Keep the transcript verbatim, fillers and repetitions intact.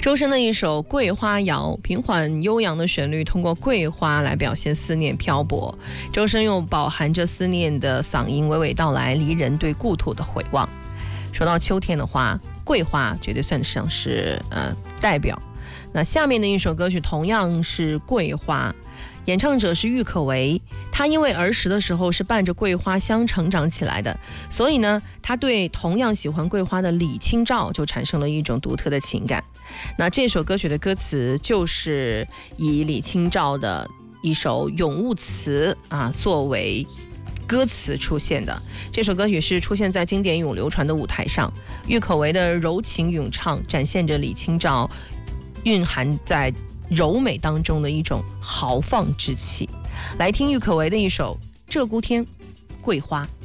周深的一首《桂花谣》，平缓悠扬的旋律通过桂花来表现思念漂泊。周深用饱含着思念的嗓音娓娓道来离人对故土的回望。说到秋天的话，桂花绝对算得上是呃代表。那下面的一首歌曲同样是桂花，演唱者是郁可唯。他因为儿时的时候是伴着桂花香成长起来的，所以呢，他对同样喜欢桂花的李清照就产生了一种独特的情感。那这首歌曲的歌词就是以李清照的一首咏物词啊作为歌词出现的。这首歌曲是出现在经典咏流传的舞台上，郁可唯的柔情咏唱展现着李清照蕴含在柔美当中的一种豪放之气。来听郁可唯的一首《鹧鸪天·桂花》。